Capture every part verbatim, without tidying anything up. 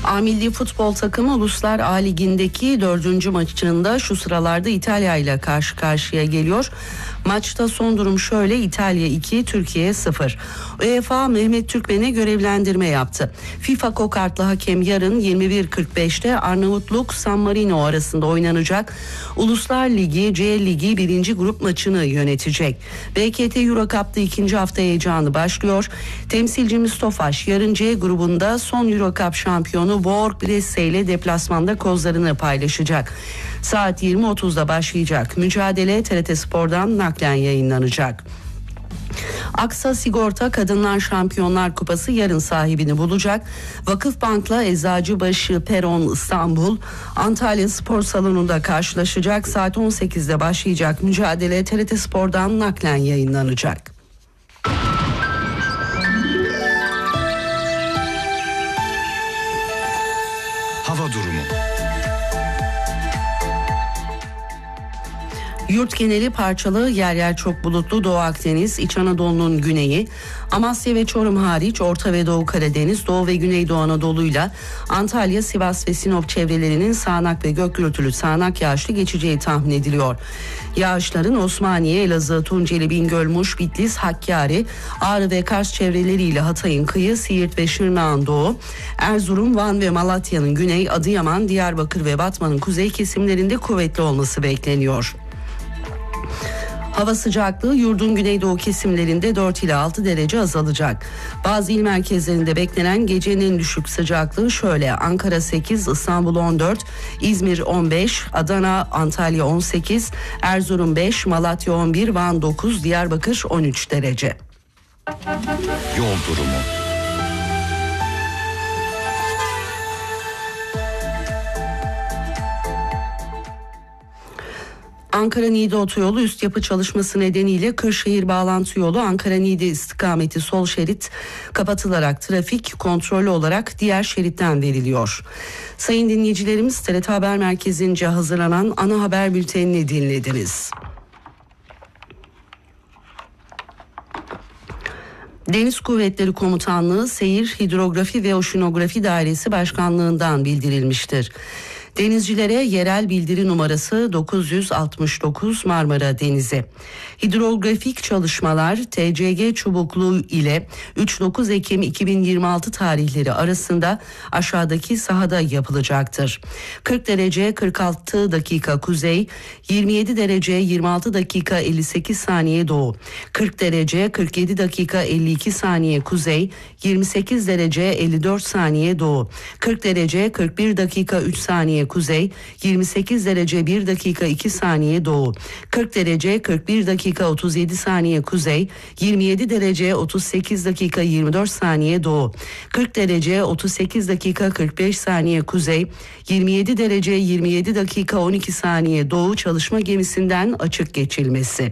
A milli futbol takımı Uluslar A Ligi'ndeki dördüncü maçında şu sıralarda İtalya ile karşı karşıya geliyor. Maçta son durum şöyle: İtalya iki, Türkiye sıfır. UEFA Mehmet Türkmen'e görevlendirme yaptı. FIFA kokartlı hakem yarın yirmi bir kırk beşte Arnavutluk San Marino arasında oynanacak Uluslar Ligi C Ligi birinci grup maçını yönetecek. B K T Euro Cup'ta ikinci hafta heyecanı başlıyor. Temsilcimiz Tofaş yarın C grubunda son Euro Cup şampiyonu Borg Bresse ile deplasmanda kozlarını paylaşacak. Saat yirmi otuzda başlayacak mücadele T R T Spor'dan naklen yayınlanacak. Aksa Sigorta Kadınlar Şampiyonlar Kupası yarın sahibini bulacak. Vakıfbank'la Eczacıbaşı Peron İstanbul Antalya Spor Salonu'nda karşılaşacak. Saat on sekizde başlayacak mücadele T R T Spor'dan naklen yayınlanacak. Hava durumu. Yurt geneli parçalı, yer yer çok bulutlu. Doğu Akdeniz, İç Anadolu'nun güneyi, Amasya ve Çorum hariç Orta ve Doğu Karadeniz, Doğu ve Güneydoğu Anadolu'yla Antalya, Sivas ve Sinop çevrelerinin sağanak ve gök gürültülü sağanak yağışlı geçeceği tahmin ediliyor. Yağışların Osmaniye, Elazığ, Tunceli, Bingöl, Muş, Bitlis, Hakkari, Ağrı ve Kars çevreleriyle Hatay'ın kıyı, Siirt ve Şırnak'ın doğu, Erzurum, Van ve Malatya'nın güney, Adıyaman, Diyarbakır ve Batman'ın kuzey kesimlerinde kuvvetli olması bekleniyor. Hava sıcaklığı yurdun güneydoğu kesimlerinde dört ila altı derece azalacak. Bazı il merkezlerinde beklenen gecenin en düşük sıcaklığı şöyle: Ankara sekiz, İstanbul on dört, İzmir on beş, Adana, Antalya on sekiz, Erzurum beş, Malatya on bir, Van dokuz, Diyarbakır on üç derece. Yol durumu. Ankara-Niğde otoyolu üst yapı çalışması nedeniyle Kırşehir bağlantı yolu Ankara-Niğde istikameti sol şerit kapatılarak trafik kontrollü olarak diğer şeritten veriliyor. Sayın dinleyicilerimiz, T R T Haber Merkezi'nce hazırlanan ana haber bültenini dinlediniz. Deniz Kuvvetleri Komutanlığı Seyir, Hidrografi ve Oşinografi Dairesi Başkanlığı'ndan bildirilmiştir. Denizcilere yerel bildiri numarası dokuz yüz altmış dokuz Marmara Denizi. Hidrografik çalışmalar T C G Çubuklu ile üç dokuz Ekim iki bin yirmi altı tarihleri arasında aşağıdaki sahada yapılacaktır. kırk derece kırk altı dakika kuzey, yirmi yedi derece yirmi altı dakika elli sekiz saniye doğu, kırk derece kırk yedi dakika elli iki saniye kuzey, yirmi sekiz derece elli dört saniye doğu, kırk derece kırk bir dakika üç saniye kuzey, yirmi sekiz derece bir dakika iki saniye doğu, kırk derece kırk bir dakika otuz yedi saniye kuzey, yirmi yedi derece otuz sekiz dakika yirmi dört saniye doğu, kırk derece otuz sekiz dakika kırk beş saniye kuzey, yirmi yedi derece yirmi yedi dakika on iki saniye doğu çalışma gemisinden açık geçilmesi.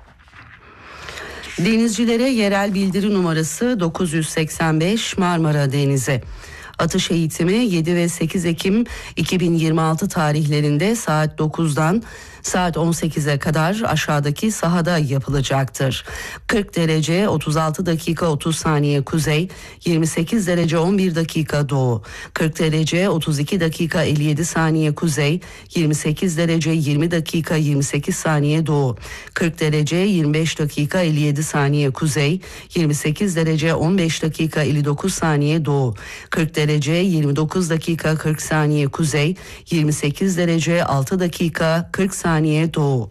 Denizcilere yerel bildiri numarası dokuz yüz seksen beş Marmara Denizi. Atış eğitimi yedi ve sekiz Ekim iki bin yirmi altı tarihlerinde saat dokuzdan saat on sekize kadar aşağıdaki sahada yapılacaktır. kırk derece otuz altı dakika otuz saniye kuzey, yirmi sekiz derece on bir dakika doğu, kırk derece otuz iki dakika elli yedi saniye kuzey, yirmi sekiz derece yirmi dakika yirmi sekiz saniye doğu, kırk derece yirmi beş dakika elli yedi saniye kuzey, yirmi sekiz derece on beş dakika elli dokuz saniye doğu, kırk derece yirmi dokuz dakika kırk saniye kuzey, yirmi sekiz derece altı dakika kırk saniye doğu.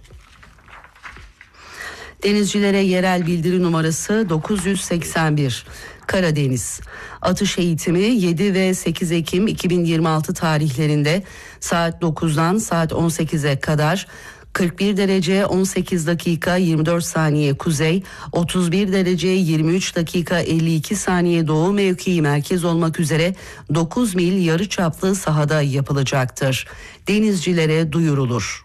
Denizcilere yerel bildiri numarası dokuz yüz seksen bir Karadeniz. Atış eğitimi yedi ve sekiz Ekim iki bin yirmi altı tarihlerinde saat dokuzdan saat on sekize kadar kırk bir derece on sekiz dakika yirmi dört saniye kuzey, otuz bir derece yirmi üç dakika elli iki saniye doğu mevkii merkez olmak üzere dokuz mil yarıçaplı sahada yapılacaktır. Denizcilere duyurulur.